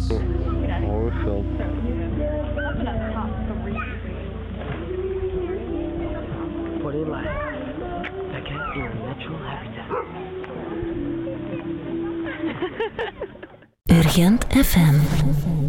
Hoorveld. Put in life. Back in your natural habitat. Urgent FM.